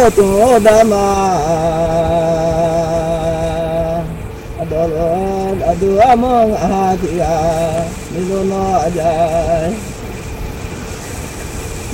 tu dama adol adu among ahatia milono ajay